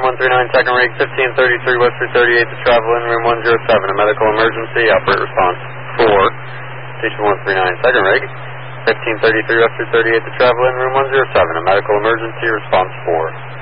139, second rig, 1533 West 338 to travel in room 107, a medical emergency, operate response 4. Station 139, second rig, 1533 West 338 to travel in room 107, a medical emergency, response 4.